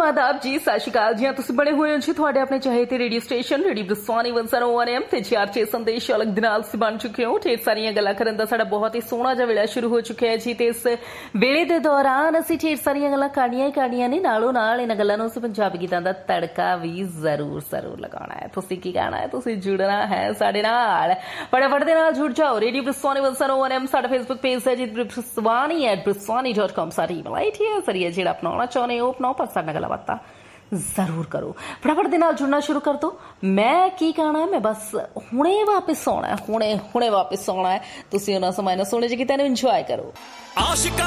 Welcome आदाब जी सत श्री अकाल जी। तुसीं बने हुए हो जी तुहाडे अपने चाहेते रेडियो स्टेशन रेडियो ब्रसवानी 101 FM ते GRJ संदेश अलग दे नाल तुसीं बन चुके हो। ढेर सारियां गल्लां करन दा साडा बहुत ही सोहना जिहा वेला शुरू हो चुका है जी। ते इस वेले दे दौरान असीं ढेर सारियां गल्लां करनियां ने, नालों नाल इन्हां गल्लां नूं असीं पंजाबी गीतां दा तड़का भी जरूर लगाउणा है। तुसीं की कहना है, तुसीं जुड़ना है साडे नाल, फटाफट दे नाल जुड़ जाओ। रेडियो ब्रसवानी 101 FM साडा फेसबुक पेज है जी, braswani@braswani.com साडी ईमेल आईडी है। सरिया जेड़ा अपनाउणा चाहुंदे हो अपनाओ, पर साडे नाल गल्लां बातां जरूर करो। फटाफट दे नाल जुड़ना शुरू कर दो। मैं की कहना है, मैं बस हुणे वापस आउणा है, हुणे वापस आउणा है। तुसीं उन्हां समय नूं सुणे जी गीतां नूं इंजॉय करो।